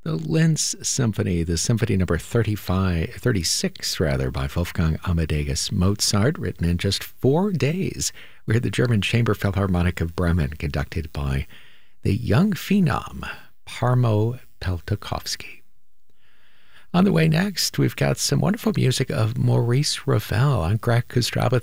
The Linz Symphony, the Symphony number 36 by Wolfgang Amadeus Mozart, written in just 4 days. We heard the German Chamber Philharmonic of Bremen, conducted by the young phenom, Parmo Peltokovsky. On the way next, we've got some wonderful music of Maurice Ravel. I'm Greg Kostraba.